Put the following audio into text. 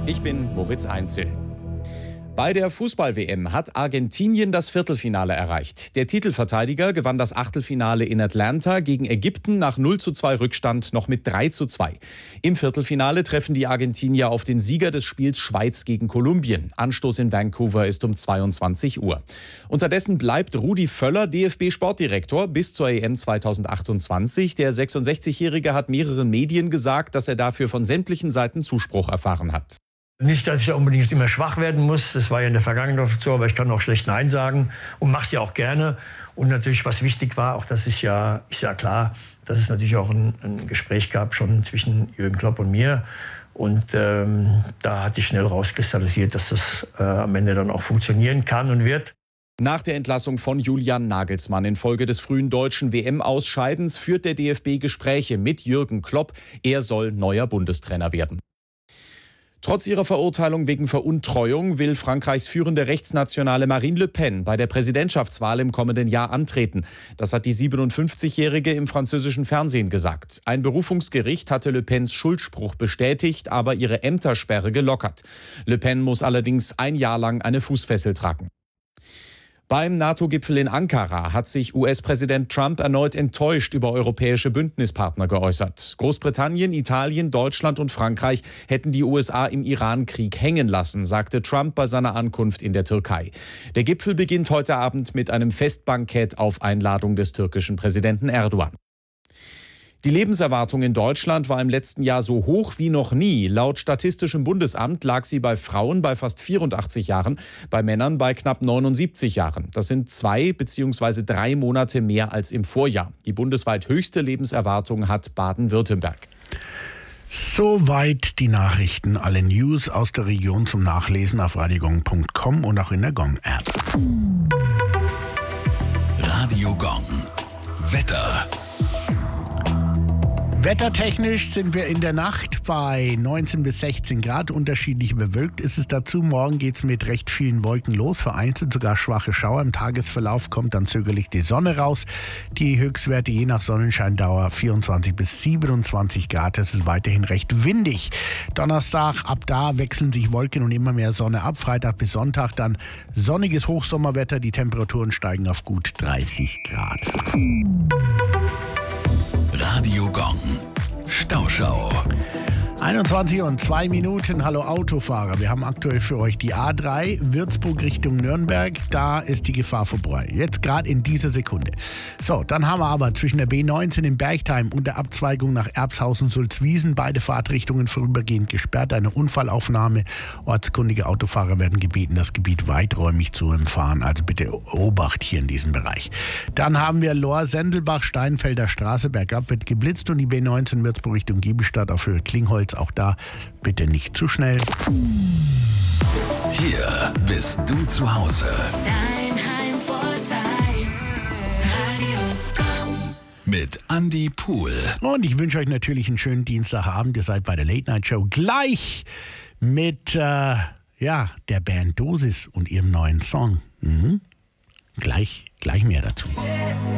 Ich bin Moritz Einzel. Bei der Fußball-WM hat Argentinien das Viertelfinale erreicht. Der Titelverteidiger gewann das Achtelfinale in Atlanta gegen Ägypten nach 0:2 Rückstand noch mit 3:2. Im Viertelfinale treffen die Argentinier auf den Sieger des Spiels Schweiz gegen Kolumbien. Anstoß in Vancouver ist um 22 Uhr. Unterdessen bleibt Rudi Völler DFB-Sportdirektor bis zur EM 2028. Der 66-Jährige hat mehreren Medien gesagt, dass er dafür von sämtlichen Seiten Zuspruch erfahren hat. Nicht, dass ich da unbedingt immer schwach werden muss. Das war ja in der Vergangenheit so, aber ich kann auch schlecht Nein sagen und mache es ja auch gerne. Und natürlich, was wichtig war, auch das ist ja klar, dass es natürlich auch ein Gespräch gab schon zwischen Jürgen Klopp und mir. Und da hat sich schnell rauskristallisiert, dass das am Ende dann auch funktionieren kann und wird. Nach der Entlassung von Julian Nagelsmann infolge des frühen deutschen WM-Ausscheidens führt der DFB Gespräche mit Jürgen Klopp. Er soll neuer Bundestrainer werden. Trotz ihrer Verurteilung wegen Veruntreuung will Frankreichs führende Rechtsnationale Marine Le Pen bei der Präsidentschaftswahl im kommenden Jahr antreten. Das hat die 57-Jährige im französischen Fernsehen gesagt. Ein Berufungsgericht hatte Le Pens Schuldspruch bestätigt, aber ihre Ämtersperre gelockert. Le Pen muss allerdings ein Jahr lang eine Fußfessel tragen. Beim NATO-Gipfel in Ankara hat sich US-Präsident Trump erneut enttäuscht über europäische Bündnispartner geäußert. Großbritannien, Italien, Deutschland und Frankreich hätten die USA im Iran-Krieg hängen lassen, sagte Trump bei seiner Ankunft in der Türkei. Der Gipfel beginnt heute Abend mit einem Festbankett auf Einladung des türkischen Präsidenten Erdogan. Die Lebenserwartung in Deutschland war im letzten Jahr so hoch wie noch nie. Laut Statistischem Bundesamt lag sie bei Frauen bei fast 84 Jahren, bei Männern bei knapp 79 Jahren. Das sind 2 bzw. 3 Monate mehr als im Vorjahr. Die bundesweit höchste Lebenserwartung hat Baden-Württemberg. Soweit die Nachrichten, alle News aus der Region zum Nachlesen auf radiogong.com und auch in der Gong-App. Radio Gong. Wetter. Wettertechnisch sind wir in der Nacht bei 19 bis 16 Grad. Unterschiedlich bewölkt ist es dazu. Morgen geht es mit recht vielen Wolken los. Vereinzelt sogar schwache Schauer. Im Tagesverlauf kommt dann zögerlich die Sonne raus. Die Höchstwerte je nach Sonnenscheindauer 24 bis 27 Grad. Es ist weiterhin recht windig. Donnerstag, ab da wechseln sich Wolken und immer mehr Sonne ab. Freitag bis Sonntag dann sonniges Hochsommerwetter. Die Temperaturen steigen auf gut 30 Grad. Radio Gong. Stauschau. 21:02. Hallo Autofahrer. Wir haben aktuell für euch die A3 Würzburg Richtung Nürnberg. Da ist die Gefahr vorbei. Jetzt gerade in dieser Sekunde. So, dann haben wir aber zwischen der B19 in Bergheim und der Abzweigung nach Erbshausen-Sulzwiesen beide Fahrtrichtungen vorübergehend gesperrt. Eine Unfallaufnahme. Ortskundige Autofahrer werden gebeten, das Gebiet weiträumig zu umfahren. Also bitte Obacht hier in diesem Bereich. Dann haben wir Lohr-Sendelbach, Steinfelder Straße. Bergab wird geblitzt und die B19 Würzburg Richtung Giebelstadt auf Höhe Klingholz. Auch da bitte nicht zu schnell. Hier bist du zu Hause. Dein Heimvorteil. Radio Gong. Mit Andi Pohl. Und ich wünsche euch natürlich einen schönen Dienstagabend. Ihr seid bei der Late Night Show gleich mit der Band Dosis und ihrem neuen Song. Gleich mehr dazu.